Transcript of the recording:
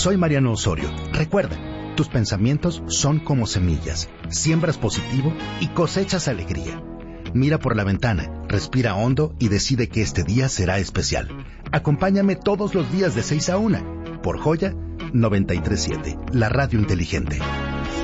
Soy Mariano Osorio. Recuerda, tus pensamientos son como semillas. Siembras positivo y cosechas alegría. Mira por la ventana, respira hondo y decide que este día será especial. Acompáñame todos los días de 6 a 1 por Joya 93.7, la radio inteligente.